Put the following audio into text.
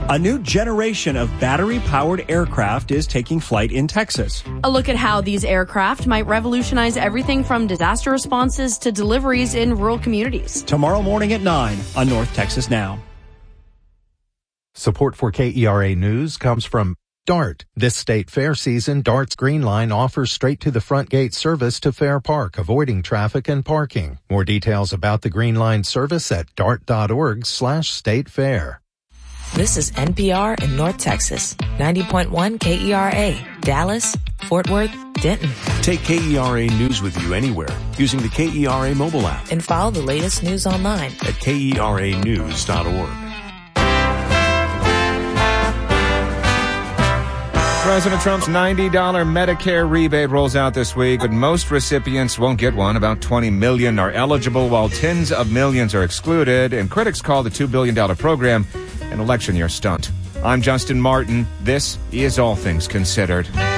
A new generation of battery-powered aircraft is taking flight in Texas. A look at how these aircraft might revolutionize everything from disaster responses to deliveries in rural communities. Tomorrow morning at 9 on North Texas Now. Support for KERA News comes from DART. This state fair season, DART's Green Line offers straight-to-the-front gate service to Fair Park, avoiding traffic and parking. More details about the Green Line service at dart.org/state fair. This is NPR in North Texas, 90.1 KERA, Dallas, Fort Worth, Denton. Take KERA News with you anywhere using the KERA mobile app. And follow the latest news online at KERAnews.org. President Trump's $90 Medicare rebate rolls out this week, but most recipients won't get one. About 20 million are eligible, while tens of millions are excluded, and critics call the $2 billion program an election year stunt. I'm Justin Martin. This is All Things Considered.